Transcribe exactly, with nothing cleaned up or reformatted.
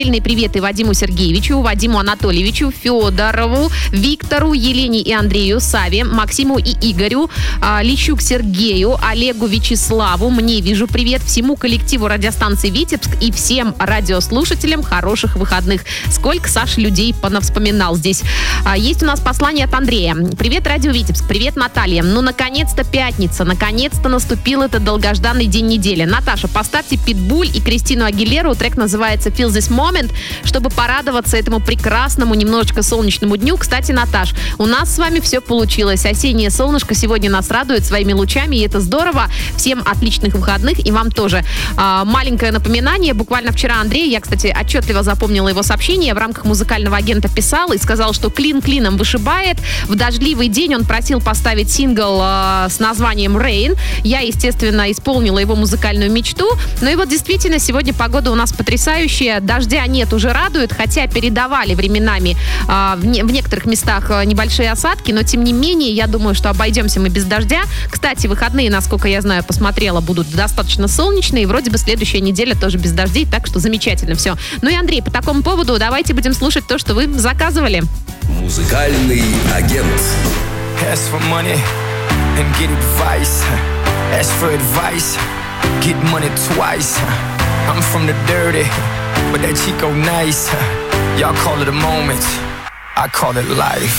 Приветы Вадиму Сергеевичу, Вадиму Анатольевичу, Федорову, Виктору, Елене и Андрею, Саве, Максиму и Игорю, Лещук Сергею, Олегу, Вячеславу. Мне вижу привет всему коллективу радиостанции «Витебск» и всем радиослушателям хороших выходных. Сколько, Саша, людей понавспоминал здесь. Есть у нас послание от Андрея. Привет, радио «Витебск». Привет, Наталья. Ну, наконец-то пятница. Наконец-то наступил этот долгожданный день недели. Наташа, поставьте Питбуль и Кристину Агилеру. Трек называется «Feel This Moment», чтобы порадоваться этому прекрасному, немножечко солнечному дню. Кстати, Наташ, у нас с вами все получилось. Осеннее солнышко сегодня нас радует своими лучами, и это здорово. Всем отличных выходных, и вам тоже. А, маленькое напоминание. Буквально вчера Андрей, я, кстати, отчетливо запомнила его сообщение, в рамках музыкального агента писал и сказал, что клин клином вышибает. В дождливый день он просил поставить сингл а, с названием «Rain». Я, естественно, исполнила его музыкальную мечту. Ну и вот действительно, сегодня погода у нас потрясающая. Дождя нет, уже радует, хотя передавали временами э, в, не, в некоторых местах э, небольшие осадки, но тем не менее, я думаю, что обойдемся мы без дождя. Кстати, выходные, насколько я знаю, посмотрела, будут достаточно солнечные, и вроде бы следующая неделя тоже без дождей, так что замечательно все. Ну и, Андрей, по такому поводу давайте будем слушать то, что вы заказывали. Музыкальный агент. Ask for money and get advice. Ask for advice, get money twice. I'm from the dirty, but that Chico nice. Y'all call it a moment, I call it life.